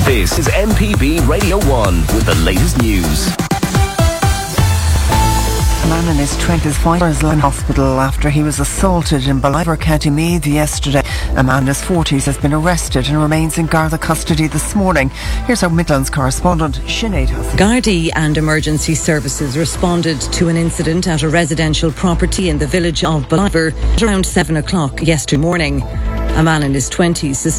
This is MPB Radio 1 with the latest news. A man in his 20s is in hospital after he was assaulted in Ballivor, County Meath yesterday. A man in his 40s has been arrested and remains in Garda custody this morning. Here's our Midlands correspondent, Sinead Hussey. Gardaí and emergency services responded to an incident at a residential property in the village of Ballivor at around 7 o'clock yesterday morning. A man in his 20s